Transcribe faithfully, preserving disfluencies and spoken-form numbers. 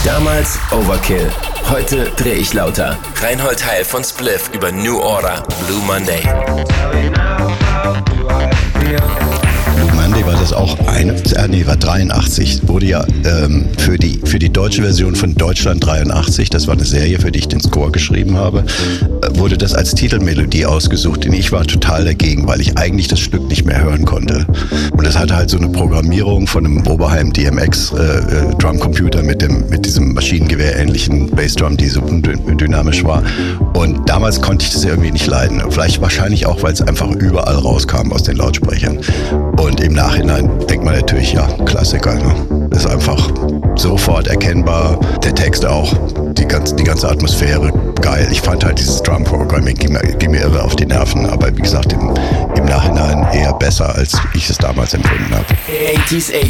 Damals Overkill, heute dreh ich lauter. Reinhold Heil von Spliff über New Order, Blue Monday. Blue Monday war das auch eine, äh, nee, war dreiundachtzig. Wurde ja ähm, für die für die deutsche Version von Deutschland dreiundachtzig, das war eine Serie, für die ich den Score geschrieben habe, äh, wurde das als Titelmelodie ausgesucht. Und ich war total dagegen, weil ich eigentlich das Stück nicht mehr hören konnte. Und das hatte halt so eine Programmierung von einem Oberheim D M X äh, äh, Drumcomputer mit dem mit diesem Maschinengewehr-ähnlichen Bassdrum, die so dynamisch war. Und damals konnte ich das irgendwie nicht leiden. Vielleicht wahrscheinlich auch, weil es einfach überall rauskam aus den Lautsprechern. Und im Nachhinein denkt man natürlich, ja, Klassiker. Ne? Ist einfach sofort erkennbar. Der Text auch, die ganze, die ganze Atmosphäre, geil. Ich fand halt dieses Drum-Programming ging, ging mir irre auf die Nerven. Aber wie gesagt, im, im Nachhinein eher besser, als ich es damals empfunden habe. achtziger